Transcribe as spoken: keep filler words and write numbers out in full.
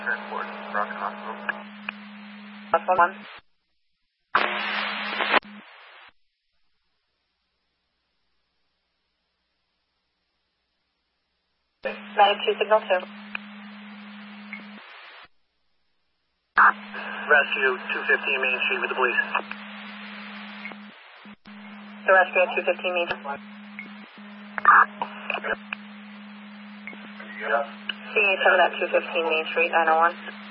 Transport, Rocket Hospital. Hospital one. nine two signal two. Rescue two fifteen Main Street with the police. The rescue at two fifteen Main Street. C A seven at two fifteen Main Street, nine oh one.